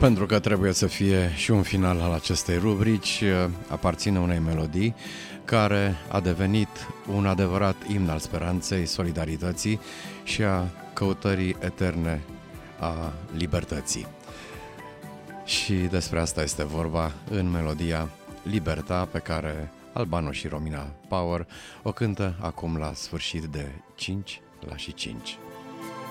Pentru că trebuie să fie și un final al acestei rubrici, aparține unei melodii care a devenit un adevărat imn al speranței, solidarității și a căutării eterne a libertății. Și despre asta este vorba în melodia Liberta, pe care Albano și Romina Power o cântă acum la sfârșit de 5 la și 5.